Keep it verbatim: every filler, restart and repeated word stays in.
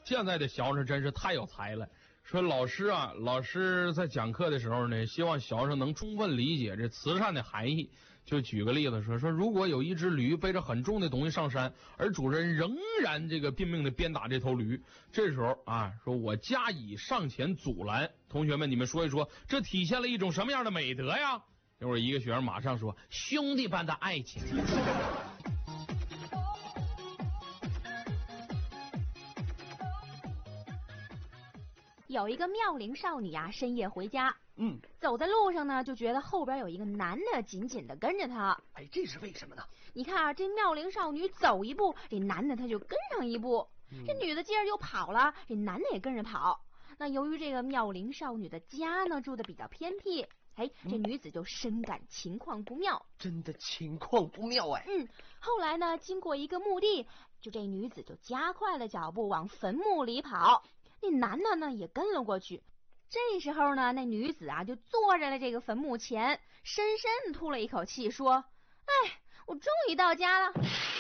现在的学生真是太有才了。说老师啊，老师在讲课的时候呢，希望学生能充分理解这慈善的含义。就举个例子说，说如果有一只驴背着很重的东西上山，而主人仍然这个拼命的鞭打这头驴，这时候啊，说我加以上前阻拦。同学们，你们说一说，这体现了一种什么样的美德呀？一会儿一个学生马上说，兄弟般的爱情。 有一个妙龄少女啊，深夜回家， 嗯， 走在路上呢，就觉得后边有一个男的紧紧的跟着她。 哎，这是为什么呢？ 你看啊，这妙龄少女走一步，这男的他就跟上一步，嗯、这女的接着就跑了，这男的也跟着跑。那由于这个妙龄少女的家呢住的比较偏僻，哎，这女子就深感情况不妙， 嗯、真的情况不妙哎。 嗯，后来呢，经过一个墓地，就这女子就加快了脚步往坟墓里跑。那男的呢也跟了过去，这时候呢，那女子啊就坐在了这个坟墓前，深深吐了一口气，说：“哎，我终于到家了。”